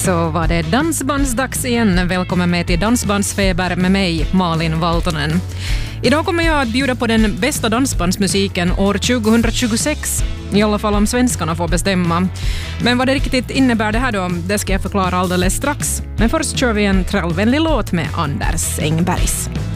Så var det dansbandsdags igen. Välkommen med till Dansbandsfeber med mig, Malin Valtonen. Idag kommer jag att bjuda på den bästa dansbandsmusiken år 2026. I alla fall om svenskarna får bestämma. Men vad det riktigt innebär det här då, det ska jag förklara alldeles strax. Men först kör vi en trallvänlig låt med Anders Engbergs.